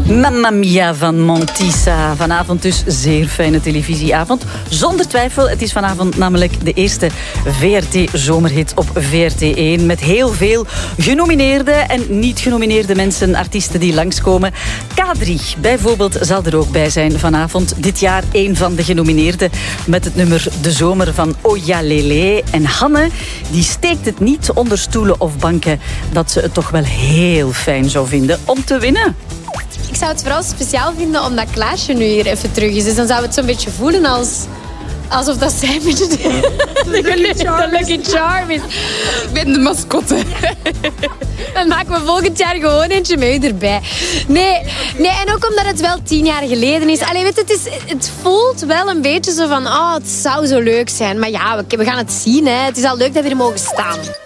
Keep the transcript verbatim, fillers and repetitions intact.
Mamma Mia van Montisa. Vanavond dus zeer fijne televisieavond. Zonder twijfel, het is vanavond namelijk de eerste V R T-zomerhit op V R T één. Met heel veel genomineerde en niet genomineerde mensen, artiesten die langskomen. K drie bijvoorbeeld zal er ook bij zijn vanavond. Dit jaar een van de genomineerden met het nummer De Zomer van Oya Lele. En Hanne, die steekt het niet onder stoelen of banken dat ze het toch wel heel fijn zou vinden om te winnen. Ik zou het vooral speciaal vinden omdat Klaasje nu hier even terug is. Dus dan zou het zo'n beetje voelen als... alsof dat zij een beetje de, de, de Lucky Charm is. Ik ben de mascotte. Dan maken we volgend jaar gewoon eentje mee erbij. Nee, nee, en ook omdat het wel tien jaar geleden is. Allee, weet je, het, is, het voelt wel een beetje zo van... oh, het zou zo leuk zijn. Maar ja, we, we gaan het zien. Hè. Het is al leuk dat we er mogen staan.